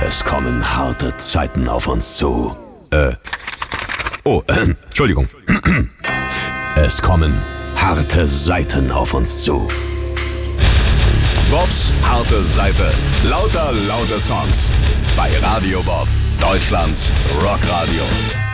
Es kommen harte Zeiten auf uns zu. Entschuldigung. Es kommen harte Seiten auf uns zu. Bobs harte Seite. Lauter laute Songs. Bei Radio Bob, Deutschlands Rockradio.